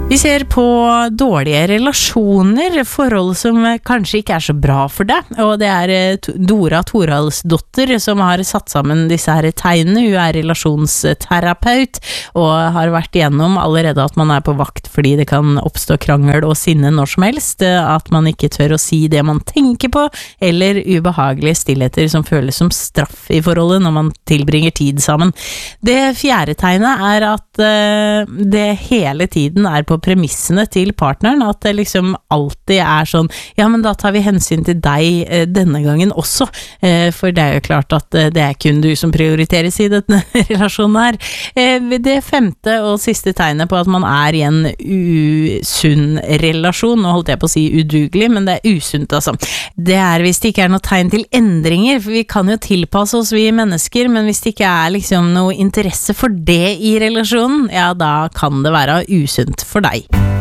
Vi ser på dårlige relasjoner, forhold som kanskje ikke så bra for deg, og det Dora Thoraldsdotter som har satt sammen disse her tegnene. Hun relasjonsterapeut og har vært igjennom allerede at man på vakt fordi det kan oppstå krangel og sinne når som helst, at man ikke tør å si det man tenker på, eller ubehagelige stillheter som føles som straff i forholdet når man tilbringer tid sammen. Det fjerde tegnet at det hele tiden på premissene til partneren, at det liksom alltid sånn, ja, men da tar vi hensyn til deg denne gangen også, for det jo klart at det kun du som prioriteres i denne relasjonen her. Det femte og siste tegnet på at man i en usunn relasjon, nå holdt jeg på å si udugelig, men det usunt altså. Det hvis det ikke noe tegn til endringer, for vi kan jo tilpasse oss vi mennesker, men hvis det ikke liksom noe interesse for det i relasjonen, ja, da kan det være usunt for deg.